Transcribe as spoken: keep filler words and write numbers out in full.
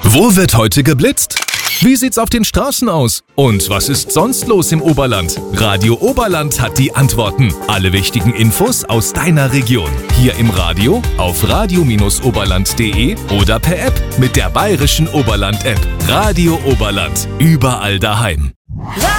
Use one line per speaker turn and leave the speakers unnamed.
Wo wird heute geblitzt? Wie sieht's auf den Straßen aus? Und was ist sonst los im Oberland? Radio Oberland hat die Antworten. Alle wichtigen Infos aus deiner Region. Hier im Radio, auf radio oberland punkt de oder per App mit der bayerischen Oberland-App. Radio Oberland. Überall daheim.